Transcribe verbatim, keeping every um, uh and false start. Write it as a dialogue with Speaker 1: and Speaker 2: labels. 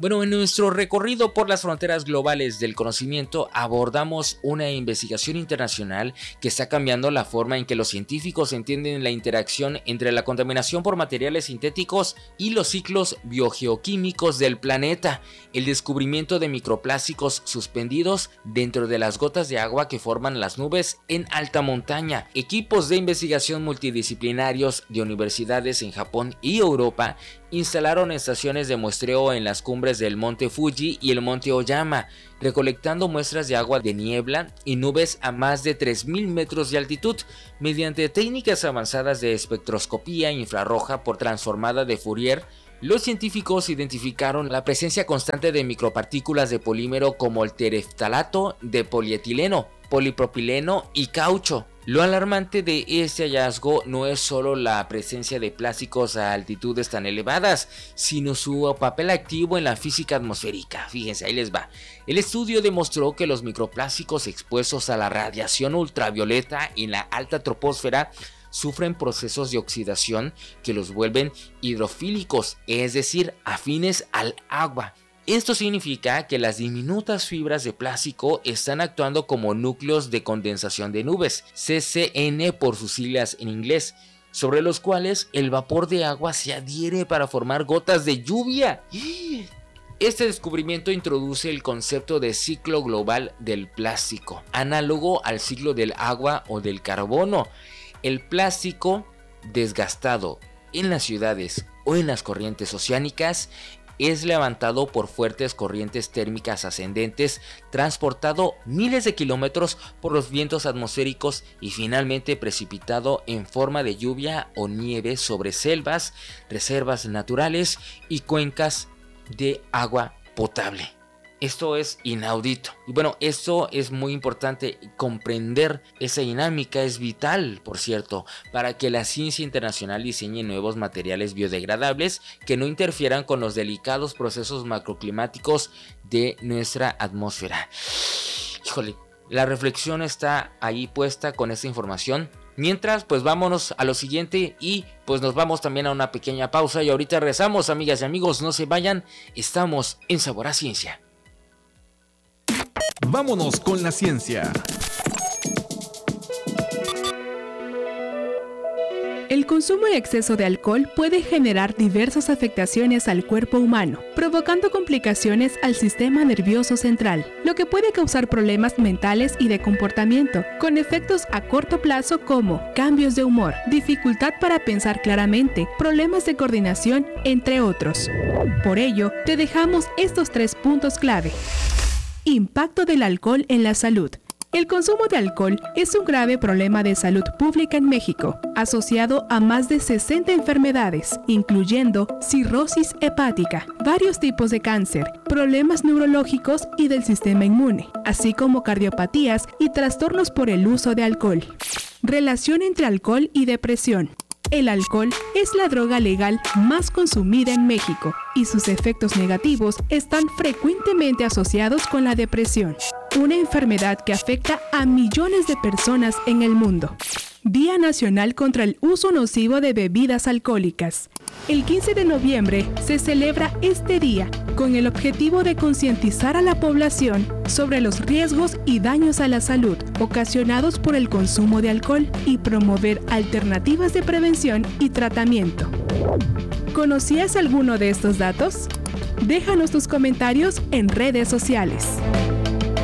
Speaker 1: Bueno, en nuestro recorrido por las fronteras globales del conocimiento abordamos una investigación internacional que está cambiando la forma en que los científicos entienden la interacción entre la contaminación por materiales sintéticos y los ciclos biogeoquímicos del planeta. El descubrimiento de microplásticos suspendidos dentro de las gotas de agua que forman las nubes en alta montaña. Equipos de investigación multidisciplinarios de universidades en Japón y Europa instalaron estaciones de muestreo en las cumbres del monte Fuji y el monte Oyama, recolectando muestras de agua de niebla y nubes a más de tres mil metros de altitud. Mediante técnicas avanzadas de espectroscopía infrarroja por transformada de Fourier, los científicos identificaron la presencia constante de micropartículas de polímero como el tereftalato de polietileno, polipropileno y caucho. Lo alarmante de este hallazgo no es solo la presencia de plásticos a altitudes tan elevadas, sino su papel activo en la física atmosférica. Fíjense, ahí les va. El estudio demostró que los microplásticos expuestos a la radiación ultravioleta en la alta troposfera sufren procesos de oxidación que los vuelven hidrofílicos, es decir, afines al agua. Esto significa que las diminutas fibras de plástico están actuando como núcleos de condensación de nubes, C C N por sus siglas en inglés, sobre los cuales el vapor de agua se adhiere para formar gotas de lluvia. Este descubrimiento introduce el concepto de ciclo global del plástico, análogo al ciclo del agua o del carbono. El plástico desgastado en las ciudades o en las corrientes oceánicas es levantado por fuertes corrientes térmicas ascendentes, transportado miles de kilómetros por los vientos atmosféricos y finalmente precipitado en forma de lluvia o nieve sobre selvas, reservas naturales y cuencas de agua potable. Esto es inaudito. Y bueno, esto es muy importante. Comprender esa dinámica es vital, por cierto, para que la ciencia internacional diseñe nuevos materiales biodegradables que no interfieran con los delicados procesos macroclimáticos de nuestra atmósfera. Híjole, la reflexión está ahí puesta con esta información. Mientras, pues vámonos a lo siguiente y pues nos vamos también a una pequeña pausa y ahorita regresamos, amigas y amigos, no se vayan, estamos en Sabor a Ciencia.
Speaker 2: Vámonos con la ciencia.
Speaker 3: El consumo en exceso de alcohol puede generar diversas afectaciones al cuerpo humano, provocando complicaciones al sistema nervioso central, lo que puede causar problemas mentales y de comportamiento, con efectos a corto plazo como cambios de humor, dificultad para pensar claramente, problemas de coordinación, entre otros. Por ello, te dejamos estos tres puntos clave. Impacto del alcohol en la salud. El consumo de alcohol es un grave problema de salud pública en México, asociado a más de sesenta enfermedades, incluyendo cirrosis hepática, varios tipos de cáncer, problemas neurológicos y del sistema inmune, así como cardiopatías y trastornos por el uso de alcohol. Relación entre alcohol y depresión. El alcohol es la droga legal más consumida en México y sus efectos negativos están frecuentemente asociados con la depresión, una enfermedad que afecta a millones de personas en el mundo. Día Nacional contra el Uso Nocivo de Bebidas Alcohólicas. El quince de noviembre se celebra este día con el objetivo de concientizar a la población sobre los riesgos y daños a la salud ocasionados por el consumo de alcohol y promover alternativas de prevención y tratamiento. ¿Conocías alguno de estos datos? Déjanos tus comentarios en redes sociales.